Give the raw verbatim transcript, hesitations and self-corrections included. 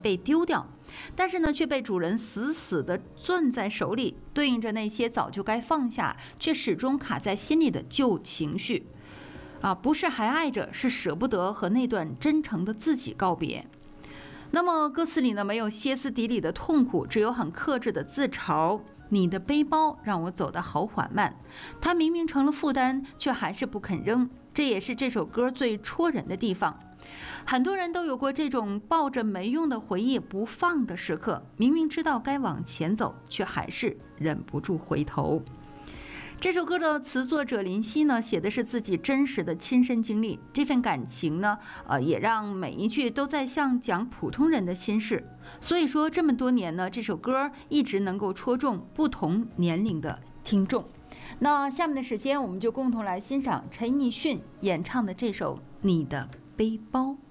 被丢掉，但是呢，却被主人死死地攥在手里，对应着那些早就该放下，却始终卡在心里的旧情绪。啊，不是还爱着，是舍不得和那段真诚的自己告别。那么歌词里呢，没有歇斯底里的痛苦，只有很克制的自嘲。你的背包让我走得好缓慢，它明明成了负担，却还是不肯扔。这也是这首歌最戳人的地方。很多人都有过这种抱着没用的回忆不放的时刻，明明知道该往前走，却还是忍不住回头。这首歌的词作者林夕呢，写的是自己真实的亲身经历，这份感情呢，呃，也让每一句都在像讲普通人的心事。所以说，这么多年呢，这首歌一直能够戳中不同年龄的听众。那下面的时间，我们就共同来欣赏陈奕迅演唱的这首《你的背包》。